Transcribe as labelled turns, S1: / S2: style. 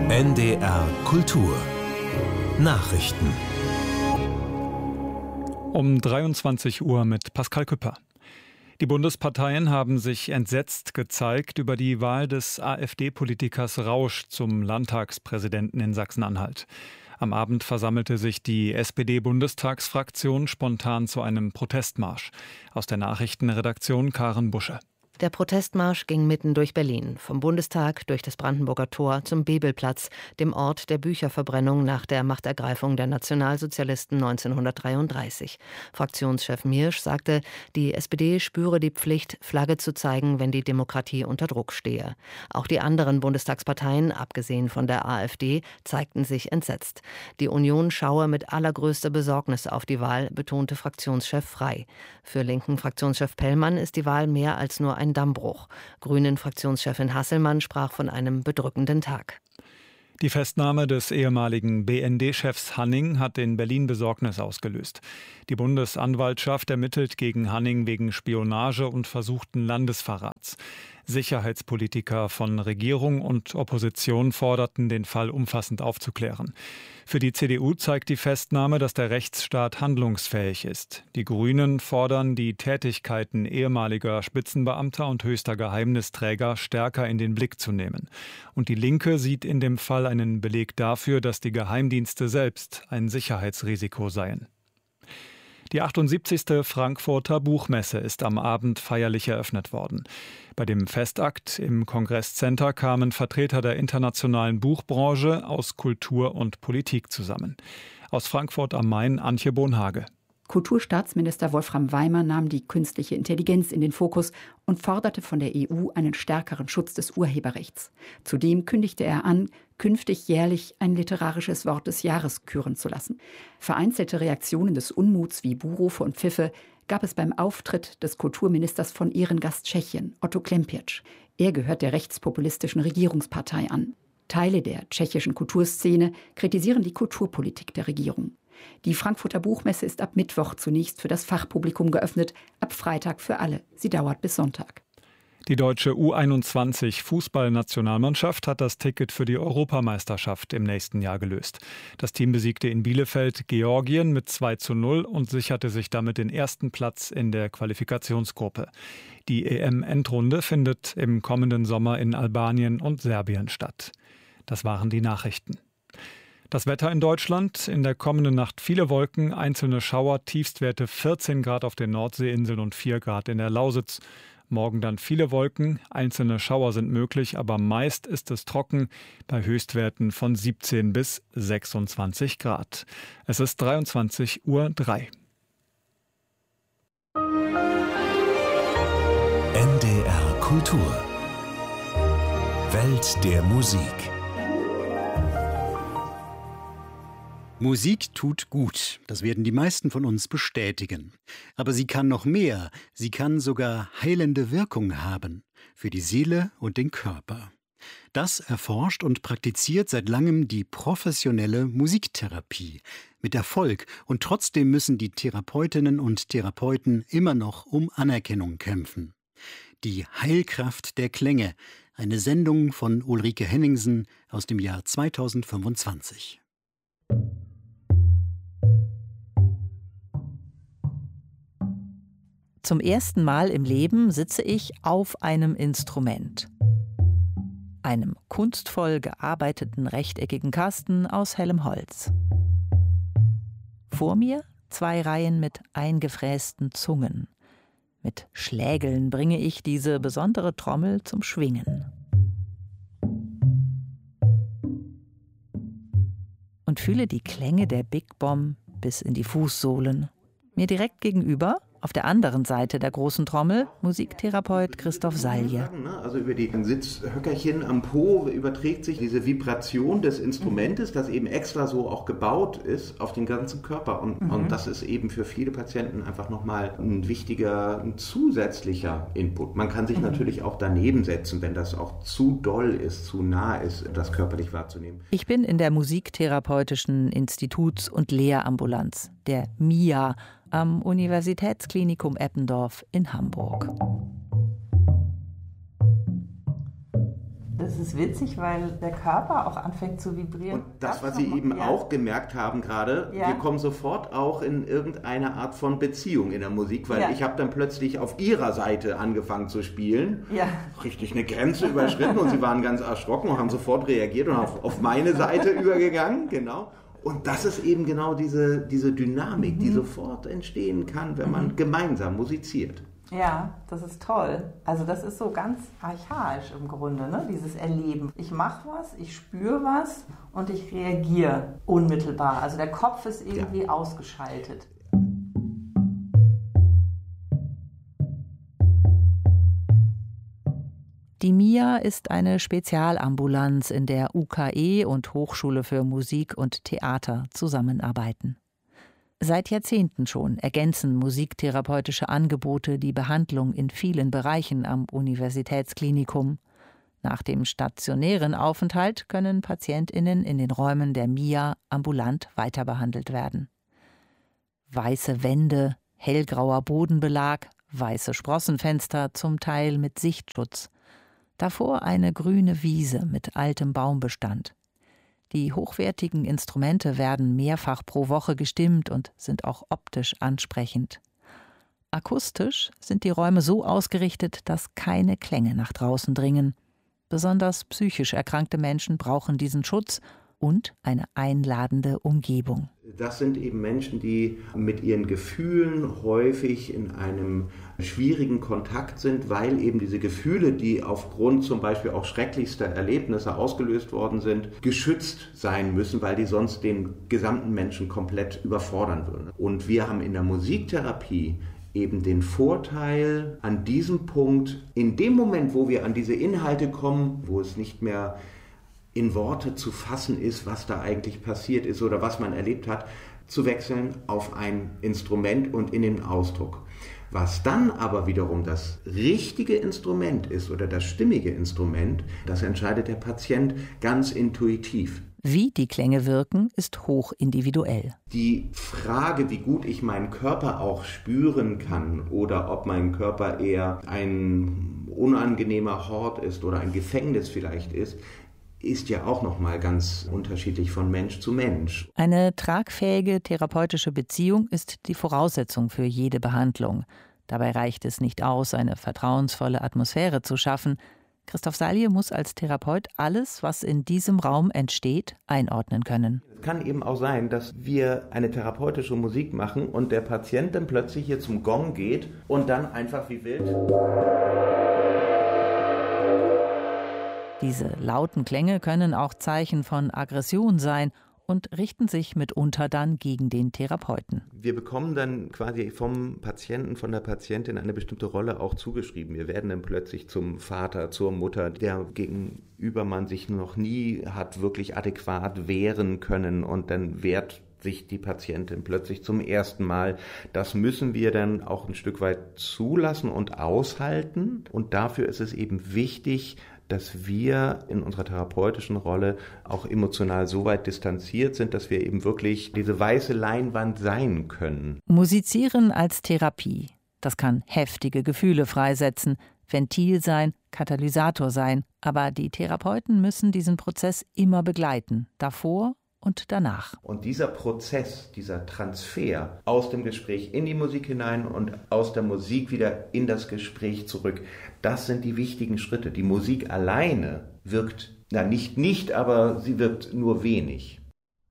S1: NDR Kultur Nachrichten
S2: um 23 Uhr mit Pascal Küpper. Die Bundesparteien haben sich entsetzt gezeigt über die Wahl des AfD-Politikers Rausch zum Landtagspräsidenten in Sachsen-Anhalt. Am Abend versammelte sich die SPD-Bundestagsfraktion spontan zu einem Protestmarsch. Aus der Nachrichtenredaktion Karen Busche.
S3: Der Protestmarsch ging mitten durch Berlin, vom Bundestag durch das Brandenburger Tor zum Bebelplatz, dem Ort der Bücherverbrennung nach der Machtergreifung der Nationalsozialisten 1933. Fraktionschef Miersch sagte, die SPD spüre die Pflicht, Flagge zu zeigen, wenn die Demokratie unter Druck stehe. Auch die anderen Bundestagsparteien, abgesehen von der AfD, zeigten sich entsetzt. Die Union schaue mit allergrößter Besorgnis auf die Wahl, betonte Fraktionschef Frey. Für linken Fraktionschef Pellmann ist die Wahl mehr als nur ein Dammbruch. Grünen-Fraktionschefin Hasselmann sprach von einem bedrückenden Tag.
S2: Die Festnahme des ehemaligen BND-Chefs Hanning hat in Berlin Besorgnis ausgelöst. Die Bundesanwaltschaft ermittelt gegen Hanning wegen Spionage und versuchten Landesverrats. Sicherheitspolitiker von Regierung und Opposition forderten, den Fall umfassend aufzuklären. Für die CDU zeigt die Festnahme, dass der Rechtsstaat handlungsfähig ist. Die Grünen fordern, die Tätigkeiten ehemaliger Spitzenbeamter und höchster Geheimnisträger stärker in den Blick zu nehmen. Und die Linke sieht in dem Fall einen Beleg dafür, dass die Geheimdienste selbst ein Sicherheitsrisiko seien. Die 78. Frankfurter Buchmesse ist am Abend feierlich eröffnet worden. Bei dem Festakt im Kongresscenter kamen Vertreter der internationalen Buchbranche aus Kultur und Politik zusammen. Aus Frankfurt am Main Antje Bonhage.
S4: Kulturstaatsminister Wolfram Weimer nahm die künstliche Intelligenz in den Fokus und forderte von der EU einen stärkeren Schutz des Urheberrechts. Zudem kündigte er an, künftig jährlich ein literarisches Wort des Jahres küren zu lassen. Vereinzelte Reaktionen des Unmuts wie Buhrufe und Pfiffe gab es beim Auftritt des Kulturministers von Ehrengast Tschechien, Otto Klempiec. Er gehört der rechtspopulistischen Regierungspartei an. Teile der tschechischen Kulturszene kritisieren die Kulturpolitik der Regierung. Die Frankfurter Buchmesse ist ab Mittwoch zunächst für das Fachpublikum geöffnet, ab Freitag für alle. Sie dauert bis Sonntag.
S2: Die deutsche U21-Fußballnationalmannschaft hat das Ticket für die Europameisterschaft im nächsten Jahr gelöst. Das Team besiegte in Bielefeld Georgien mit 2:0 und sicherte sich damit den ersten Platz in der Qualifikationsgruppe. Die EM-Endrunde findet im kommenden Sommer in Albanien und Serbien statt. Das waren die Nachrichten. Das Wetter in Deutschland: in der kommenden Nacht viele Wolken, einzelne Schauer, Tiefstwerte 14 Grad auf den Nordseeinseln und 4 Grad in der Lausitz. Morgen dann viele Wolken, einzelne Schauer sind möglich, aber meist ist es trocken bei Höchstwerten von 17 bis 26 Grad. Es ist 23:03 Uhr.
S1: NDR Kultur Welt der Musik.
S5: Musik tut gut, das werden die meisten von uns bestätigen. Aber sie kann noch mehr, sie kann sogar heilende Wirkung haben, für die Seele und den Körper. Das erforscht und praktiziert seit langem die professionelle Musiktherapie. Mit Erfolg, und trotzdem müssen die Therapeutinnen und Therapeuten immer noch um Anerkennung kämpfen. Die Heilkraft der Klänge, eine Sendung von Ulrike Henningsen aus dem Jahr 2025.
S6: Zum ersten Mal im Leben sitze ich auf einem Instrument. Einem kunstvoll gearbeiteten rechteckigen Kasten aus hellem Holz. Vor mir 2 Reihen mit eingefrästen Zungen. Mit Schlägeln bringe ich diese besondere Trommel zum Schwingen. Und fühle die Klänge der Big Bomb bis in die Fußsohlen. Mir direkt gegenüber, auf der anderen Seite der großen Trommel, Musiktherapeut Christoph Salje.
S7: Also über die Sitzhöckerchen am Po überträgt sich diese Vibration des Instrumentes, das eben extra so auch gebaut ist, auf den ganzen Körper. Und das ist eben für viele Patienten einfach nochmal ein wichtiger, ein zusätzlicher Input. Man kann sich natürlich auch daneben setzen, wenn das auch zu doll ist, zu nah ist, das körperlich wahrzunehmen.
S6: Ich bin in der Musiktherapeutischen Instituts- und Lehrambulanz, der MIA, am Universitätsklinikum Eppendorf in Hamburg. Das ist witzig, weil der Körper auch anfängt zu vibrieren.
S7: Und das, was Sie eben auch gemerkt haben gerade, wir kommen sofort auch in irgendeine Art von Beziehung in der Musik, weil ich habe dann plötzlich auf Ihrer Seite angefangen zu spielen, richtig eine Grenze überschritten und Sie waren ganz erschrocken und haben sofort reagiert und auf meine Seite übergegangen, genau. Und das ist eben genau diese Dynamik, die sofort entstehen kann, wenn man gemeinsam musiziert.
S6: Ja, das ist toll. Also das ist so ganz archaisch im Grunde, ne? Dieses Erleben. Ich mache was, ich spüre was und ich reagiere unmittelbar. Also der Kopf ist irgendwie ausgeschaltet. Die MIA ist eine Spezialambulanz, in der UKE und Hochschule für Musik und Theater zusammenarbeiten. Seit Jahrzehnten schon ergänzen musiktherapeutische Angebote die Behandlung in vielen Bereichen am Universitätsklinikum. Nach dem stationären Aufenthalt können PatientInnen in den Räumen der MIA ambulant weiterbehandelt werden. Weiße Wände, hellgrauer Bodenbelag, weiße Sprossenfenster, zum Teil mit Sichtschutz. Davor eine grüne Wiese mit altem Baumbestand. Die hochwertigen Instrumente werden mehrfach pro Woche gestimmt und sind auch optisch ansprechend. Akustisch sind die Räume so ausgerichtet, dass keine Klänge nach draußen dringen. Besonders psychisch erkrankte Menschen brauchen diesen Schutz und eine einladende Umgebung.
S7: Das sind eben Menschen, die mit ihren Gefühlen häufig in einem schwierigen Kontakt sind, weil eben diese Gefühle, die aufgrund zum Beispiel auch schrecklichster Erlebnisse ausgelöst worden sind, geschützt sein müssen, weil die sonst den gesamten Menschen komplett überfordern würden. Und wir haben in der Musiktherapie eben den Vorteil an diesem Punkt, in dem Moment, wo wir an diese Inhalte kommen, wo es nicht mehr in Worte zu fassen ist, was da eigentlich passiert ist oder was man erlebt hat, zu wechseln auf ein Instrument und in den Ausdruck. Was dann aber wiederum das richtige Instrument ist oder das stimmige Instrument, das entscheidet der Patient ganz intuitiv.
S6: Wie die Klänge wirken, ist hoch individuell.
S7: Die Frage, wie gut ich meinen Körper auch spüren kann oder ob mein Körper eher ein unangenehmer Hort ist oder ein Gefängnis vielleicht ist ja auch nochmal ganz unterschiedlich von Mensch zu Mensch.
S6: Eine tragfähige therapeutische Beziehung ist die Voraussetzung für jede Behandlung. Dabei reicht es nicht aus, eine vertrauensvolle Atmosphäre zu schaffen. Christoph Salje muss als Therapeut alles, was in diesem Raum entsteht, einordnen können.
S7: Es kann eben auch sein, dass wir eine therapeutische Musik machen und der Patient dann plötzlich hier zum Gong geht und dann einfach wie wild.
S6: Diese lauten Klänge können auch Zeichen von Aggression sein und richten sich mitunter dann gegen den Therapeuten.
S7: Wir bekommen dann quasi vom Patienten, von der Patientin eine bestimmte Rolle auch zugeschrieben. Wir werden dann plötzlich zum Vater, zur Mutter, der gegenüber man sich noch nie hat wirklich adäquat wehren können und dann wehrt sich die Patientin plötzlich zum ersten Mal. Das müssen wir dann auch ein Stück weit zulassen und aushalten. Und dafür ist es eben wichtig, dass wir in unserer therapeutischen Rolle auch emotional so weit distanziert sind, dass wir eben wirklich diese weiße Leinwand sein können.
S6: Musizieren als Therapie. Das kann heftige Gefühle freisetzen, Ventil sein, Katalysator sein. Aber die Therapeuten müssen diesen Prozess immer begleiten, davor und danach.
S7: Und dieser Prozess, dieser Transfer aus dem Gespräch in die Musik hinein und aus der Musik wieder in das Gespräch zurück, das sind die wichtigen Schritte. Die Musik alleine wirkt, aber sie wirkt nur wenig.